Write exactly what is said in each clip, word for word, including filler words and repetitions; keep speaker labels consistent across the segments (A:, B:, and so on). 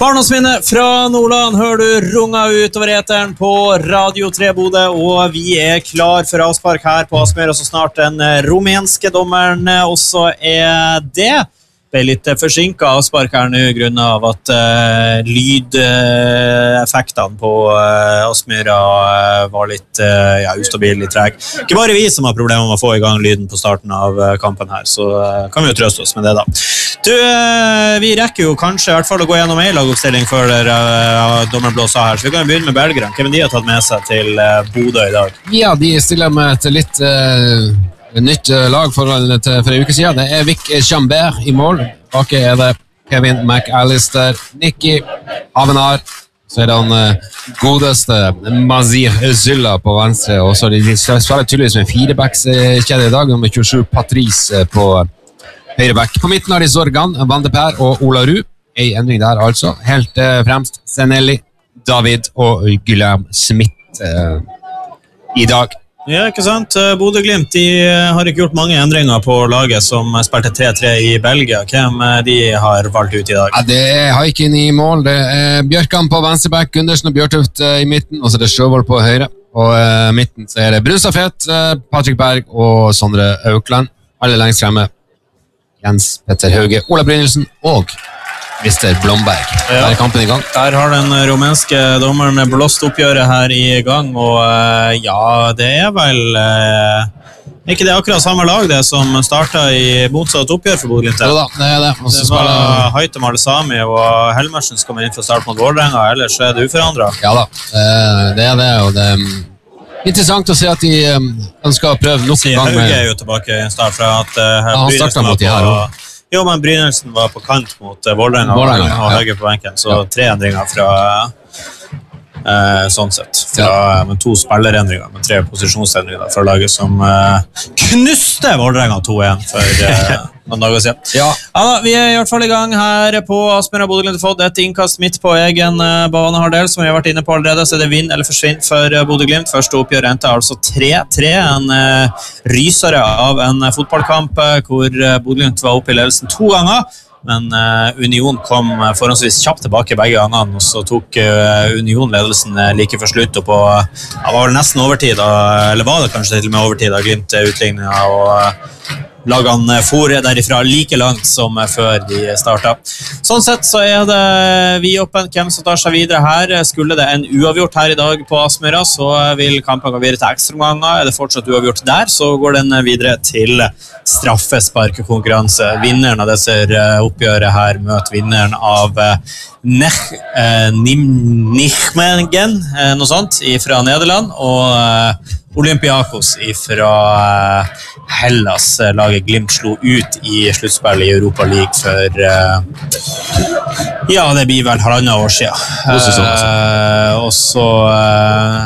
A: Barnas minne fra Nordland hører du runga utover eteren på Radio tre Bodø, og vi er klar for avspark her på Aspmyra så snart den rumenske dommeren også er det. Det er litt forsinket avspark her nå grunn av at uh, lydeffektene på uh, Aspmyra uh, var litt uh, ja, ustabil, litt treg. Ikke bare vi som har problemer med å få i gang lyden på starten av uh, kampen her, så uh, kan vi jo trøste oss med det da. Du, uh, vi rekker jo kanskje i hvert fall å gå gjennom en lagoppstilling før uh, dommeren blåser her, så vi kan begynne med belgerne. Hvem de har tatt med seg til uh, Bodø i dag?
B: Ja, de stiller med et litt... Uh... nytt lag for, for en uke siden. Det er Vic Chambert i mål. Bak er det Kevin McAllister, Nicky Havenar. Så er det han uh, godeste Mazir Zylla på venstre. Og så de, de spiller tydeligvis med firebackskjede i dag. Nummer tjuesju Patrice på høyreback. På midten har de Zorgan, Van de Per og Ola Ru. En endring der altså. Helt uh, fremst Senelli, David og Guillaume Smith uh, i dag.
A: Ja, ikke sant? Bodø Glimt, de har ikke gjort mange endringer på laget som spilte tre tre i Belgia. Hvem de har valgt ut i dag?
B: Ja, det er Haikin i mål, det er Bjørkan på venstreback, Gundersen og Bjørtuft i midten, og så er det Sjøvold på høyre. Og uh, midten så er det Brunstafett, uh, Patrick Berg og Sondre Aukland. Alle lengst fremme. Jens Petter Hauge, Ola Brynildsen og mister Blomberg.
A: Ja.
B: Der er kampen i gang.
A: Der har den rumenske dommeren blåst oppgjøret her i gang, og uh, ja, det er vel uh, ikke det akkurat samme lag det som startet i motsatt oppgjør for Bodø Glimt.
B: Jo da, det er det.
A: Også det var spiller... Haitem Al-Sami og Helmersen som kommer inn for start mot Vålerenga, ellers er det uforandret.
B: Ja da, det er det, og det er interessant å se at de ønsker å prøve nok en gang.
A: Hauge er jo tilbake i en start fra at uh,
B: ja, han startet mot de her også.
A: Jo, men Brynildsen var på kant mot uh, Vålerenga og, ja. og Hauge på benken, så ja. tre endringer fra uh, sånn sett. Fra, ja. Men to spillerendringer, men tre posisjonsendringer fra laget som uh, knuste Vålerenga to en for uh, noen dager siden.
B: Ja.
A: Ja da, vi er i hvert fall i gang her på Aspmyra. Bodø Glimt har fått et innkast midt på egen uh, banehalvdel, som vi har vært inne på allerede, så er det vinn eller forsvinn for uh, Bodø Glimt. Første oppgjør endte altså tre tre, en uh, rysere av en uh, fotballkamp uh, hvor uh, Bodø Glimt var oppe i ledelsen to ganger, men uh, Union kom uh, forholdsvis kjapt tilbake begge gangene, og så tok uh, Union ledelsen uh, like for slutt, og på, uh, det var vel nesten overtid, uh, eller var det kanskje til og med overtid av Glimt uh, utligningen, og uh, lagene for derifra like langt som før de startet. Sånn sett så er det vi åpen hvem som tar seg videre her. Skulle det en uavgjort her i dag på Aspmyra, så vil kampen gå videre til ekstraomganger. Er det fortsatt uavgjort der, så går den videre til straffesparkekonkurranse. Vinneren av disse oppgjøret her møter vinneren av Nech, eh, Nijmegen, eh, noe sånt, fra Nederland, og eh, Olympiakos fra eh, Hellas. Laget Glimt slo ut i sluttspillet i Europa League for eh, ja, det blir vel halvannet år siden. Eh, og så eh,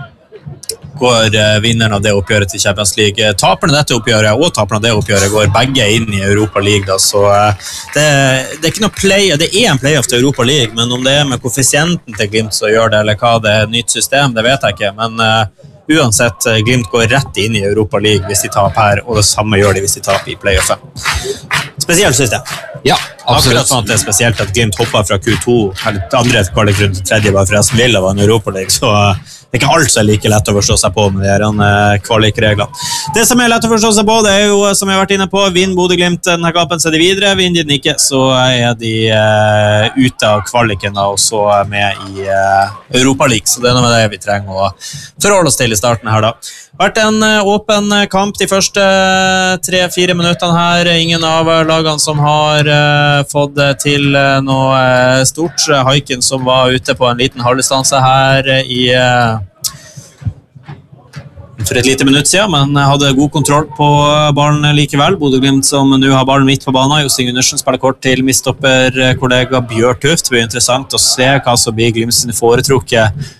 A: går vinneren av det oppgjøret til Champions League. Taperne dette oppgjøret og taperne av det oppgjøret går begge inn i Europa League. Da, så det, det er ikke noe play, det er en playoff til Europa League, men om det er med koeffisienten til Glimt som gjør det, eller hva det er et nytt system, det vet jeg ikke. Men uh, uansett, Glimt går rett inn i Europa League hvis de taper her, og det samme gjør de hvis de taper i playoffen. Spesielt system.
B: Ja, absolutt.
A: Akkurat sånn at det er spesielt at Glimt hopper fra Q to, eller andre kvalikgrunn til tredje, bare for Aston Villa var en Europa League, så uh, det er ikke alt som er like lett å forstå seg på med de her kvalikreglene. Det som er lett å forstå seg på, det er jo, som jeg har vært inne på, vinn Bodø Glimt denne kampen, så er de videre. Vinn de den ikke, så er de uh, ute av kvaliken og så med i uh, Europa League. Så det er noe med det vi trenger å forholde oss til i starten her da. Vært en uh, åpen kamp de første tre-fire minuttene her. Ingen av lagene som har uh, fått til uh, noe uh, stort. Haikin som var ute på en liten halvdistanse her i... Uh, for et lite minutt siden, men hadde god kontroll på ballen likevel. Bodø Glimt som nå har ballen midt på banen. Justin Gundersen spiller kort til midtstopperkollega Bjørtuft. Det blir interessant å se hva som blir Glimt sin foretrukket